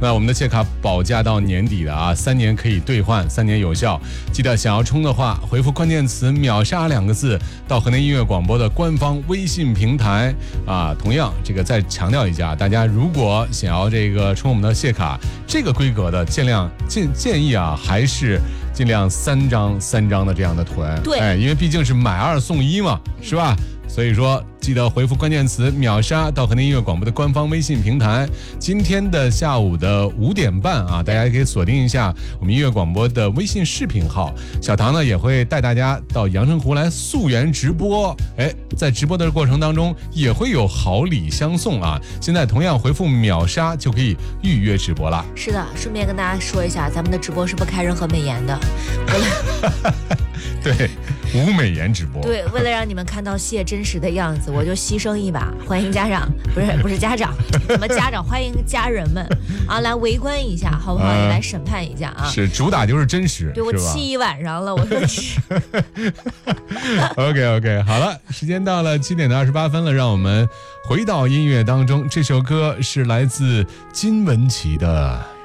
那我们的谢卡保价到年底的啊，3年可以兑换，3年有效。记得想要充的话，回复关键词秒杀2个字到河南音乐广播的官方微信平台啊。同样，这个再强调一下，大家如果想要这个充我们的谢卡，这个规格的建议啊，还是尽量3张的这样的囤。 对， 因为毕竟是买2送1嘛，是吧？所以说，记得回复关键词秒杀到河南音乐广播的官方微信平台。今天的下午的5点半啊，大家也可以锁定一下我们音乐广播的微信视频号。小唐呢也会带大家到阳澄湖来溯源直播。在直播的过程当中也会有好礼相送啊。现在同样回复秒杀就可以预约直播啦。 是的，顺便跟大家说一下，咱们的直播是不开任何美颜的。 对，无美颜直播。 对，为了让你们看到谢真实的样子，我就牺牲一把。欢迎家长，不是家长，什么家长？欢迎家人们啊，来围观一下，好不好？也来审判一下啊。 是，主打就是真实。 对，我气一晚上了，我说是。 OK， 好了，时间到了7点28分了，让我们回到音乐当中。这首歌是来自金玟岐的